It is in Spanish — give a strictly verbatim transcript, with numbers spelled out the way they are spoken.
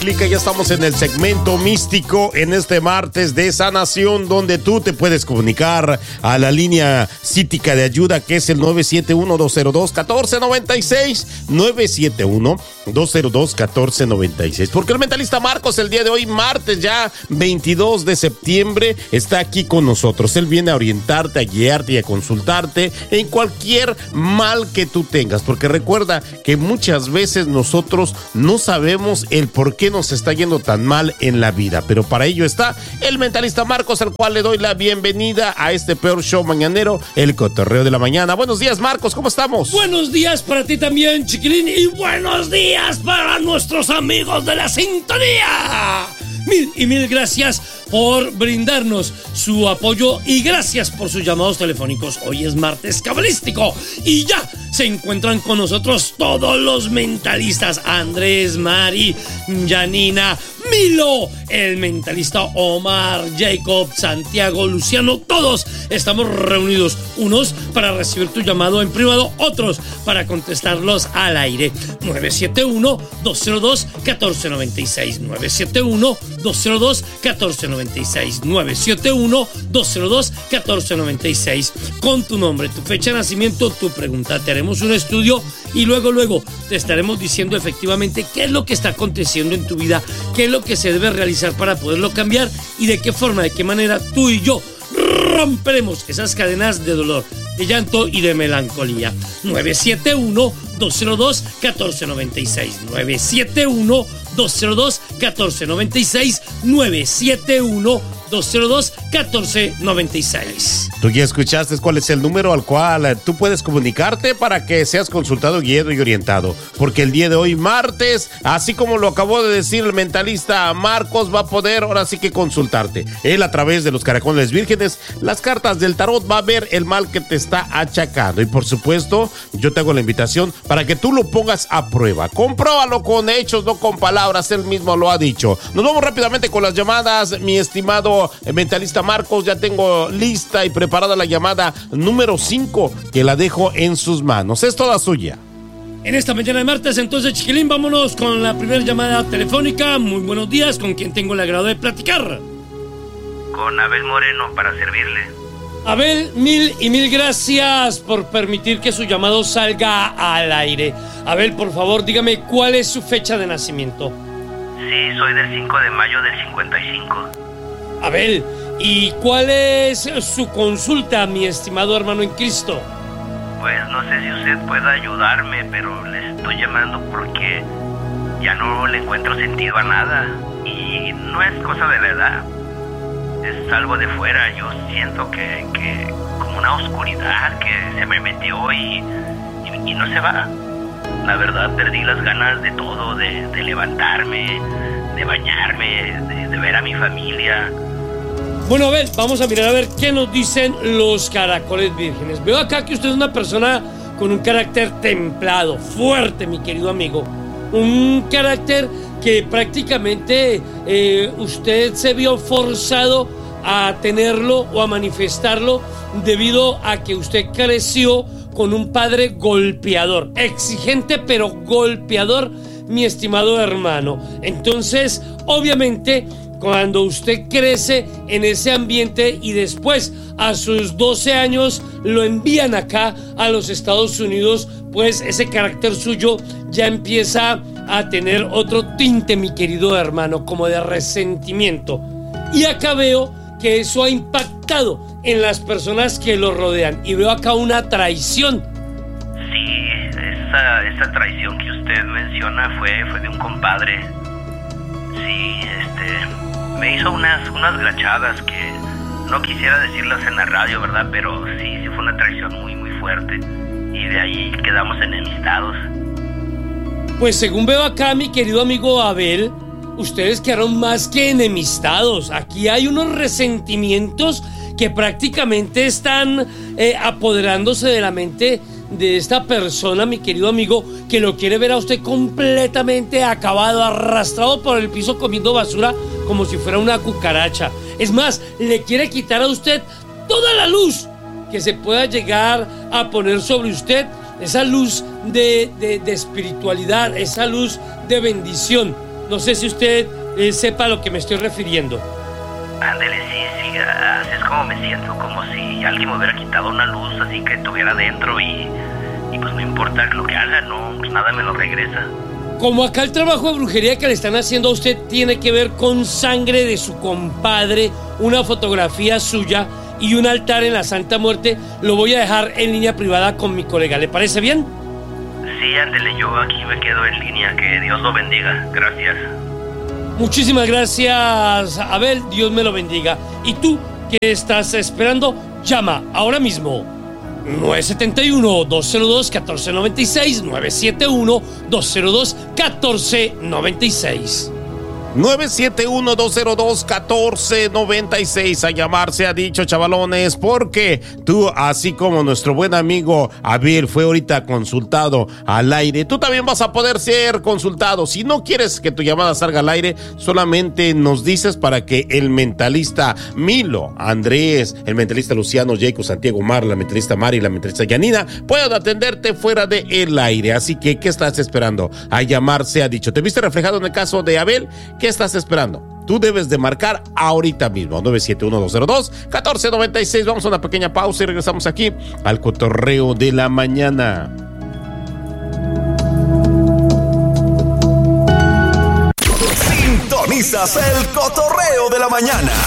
Clica. Ya estamos en el segmento místico en este martes de sanación, donde tú te puedes comunicar a la línea cítica de ayuda, que es el nueve siete uno, dos cero dos, uno cuatro nueve seis, nueve siete uno, dos cero dos, uno cuatro nueve seis. Porque el mentalista Marcos el día de hoy, martes ya veintidós de septiembre, está aquí con nosotros. Él viene a orientarte, a guiarte y a consultarte en cualquier mal que tú tengas, porque recuerda que muchas veces nosotros no sabemos el por qué nos está yendo tan mal en la vida, pero para ello está el mentalista Marcos, al cual le doy la bienvenida a este peor show mañanero, el Cotorreo de la Mañana. Buenos días, Marcos, ¿cómo estamos? Buenos días para ti también, chiquilín, y buenos días para nuestros amigos de la sintonía. Mil y mil gracias por brindarnos su apoyo y gracias por sus llamados telefónicos. Hoy es martes cabalístico y ya se encuentran con nosotros todos los mentalistas: Andrés, Mari, Janina, Milo, el mentalista Omar, Jacob, Santiago, Luciano. Todos estamos reunidos, unos para recibir tu llamado en privado, otros para contestarlos al aire. nueve siete uno, dos cero dos, uno cuatro nueve seis, nueve siete uno, dos cero dos, uno cuatro nueve seis, nueve siete uno, dos cero dos, uno cuatro nueve seis. Con tu nombre, tu fecha de nacimiento, tu pregunta. Te haremos un estudio y luego, luego te estaremos diciendo efectivamente qué es lo que está aconteciendo en tu vida, qué es lo que se debe realizar para poderlo cambiar y de qué forma, de qué manera tú y yo romperemos esas cadenas de dolor, de llanto y de melancolía. nueve siete uno, dos cero dos, uno cuatro nueve seis, nueve siete uno, dos cero dos, uno cuatro nueve seis, nueve siete uno, dos cero dos, uno cuatro nueve seis. Tú ya escuchaste cuál es el número al cual tú puedes comunicarte para que seas consultado, guiado y orientado. Porque el día de hoy, martes, así como lo acabó de decir el mentalista Marcos, va a poder ahora sí que consultarte. Él, a través de los caracoles vírgenes, las cartas del tarot, va a ver el mal que te está achacando. Y por supuesto, yo te hago la invitación para que tú lo pongas a prueba. Compruébalo con hechos, no con palabras. Él mismo lo ha dicho. Nos vamos rápidamente con las llamadas, mi estimado mentalista Marcos. Ya tengo lista y preparada la llamada número cinco, que la dejo en sus manos. Es toda suya. En esta mañana de martes, entonces, chiquilín, vámonos con la primera llamada telefónica. Muy buenos días, ¿con quién tengo el agrado de platicar? Con Abel Moreno, para servirle. Abel, mil y mil gracias por permitir que su llamado salga al aire. Abel, por favor, dígame cuál es su fecha de nacimiento. Sí, soy del cinco de mayo del cincuenta y cinco. Abel, ¿y cuál es su consulta, mi estimado hermano en Cristo? Pues no sé si usted pueda ayudarme, pero le estoy llamando porque ya no le encuentro sentido a nada. Y no es cosa de la edad, es algo de fuera. Yo siento que, que como una oscuridad que se me metió y, y, y no se va. La verdad, perdí las ganas de todo, de, de levantarme, de bañarme, de, de ver a mi familia. Bueno, a ver, vamos a mirar a ver qué nos dicen los caracoles vírgenes. Veo acá que usted es una persona con un carácter templado, fuerte, mi querido amigo. Un carácter que prácticamente eh, usted se vio forzado a tenerlo o a manifestarlo debido a que usted creció con un padre golpeador, exigente pero golpeador, mi estimado hermano. Entonces, obviamente, cuando usted crece en ese ambiente y después a sus doce años lo envían acá a los Estados Unidos, pues ese carácter suyo ya empieza a tener otro tinte, mi querido hermano, como de resentimiento. Y acá veo que eso ha impactado en las personas que lo rodean y veo acá una traición. Sí, esa, esa traición que usted menciona fue, fue de un compadre. Sí, este... me hizo unas, unas glachadas que no quisiera decirlas en la radio, ¿verdad? Pero sí, sí fue una traición muy, muy fuerte. Y de ahí quedamos enemistados. Pues según veo acá, mi querido amigo Abel, ustedes quedaron más que enemistados. Aquí hay unos resentimientos que prácticamente están eh, apoderándose de la mente de esta persona, mi querido amigo, que lo quiere ver a usted completamente acabado, arrastrado por el piso comiendo basura como si fuera una cucaracha. Es más, le quiere quitar a usted toda la luz que se pueda llegar a poner sobre usted, esa luz de, de, de espiritualidad, esa luz de bendición. No sé si usted eh, sepa a lo que me estoy refiriendo. Ándele, sí, sí, así es como me siento, como si alguien me hubiera quitado una luz así que estuviera dentro y, y pues no importa lo que haga, no, pues nada me lo regresa. Como acá el trabajo de brujería que le están haciendo a usted tiene que ver con sangre de su compadre, una fotografía suya y un altar en la Santa Muerte, lo voy a dejar en línea privada con mi colega. ¿Le parece bien? Sí, ándele, yo aquí me quedo en línea, que Dios lo bendiga, gracias. Muchísimas gracias, Abel, Dios me lo bendiga. ¿Y tú qué estás esperando? Llama ahora mismo. nueve siete uno, dos cero dos, uno cuatro nueve seis, nueve siete uno, dos cero dos, uno cuatro nueve seis. nueve siete uno, dos cero dos, uno cuatro nueve seis. A llamar se ha dicho, chavalones, porque tú, así como nuestro buen amigo Abel fue ahorita consultado al aire, tú también vas a poder ser consultado. Si no quieres que tu llamada salga al aire, solamente nos dices para que el mentalista Milo, Andrés, el mentalista Luciano, Jacob, Santiago, Mar, la mentalista Mari, la mentalista Yanina puedan atenderte fuera del aire. Así que, ¿qué estás esperando? A llamar se ha dicho. ¿Te viste reflejado en el caso de Abel? ¿Qué estás esperando? Tú debes de marcar ahorita mismo. nueve siete uno, dos cero dos, uno cuatro nueve seis. Vamos a una pequeña pausa y regresamos aquí al cotorreo de la mañana. Sintonizas el cotorreo de la mañana.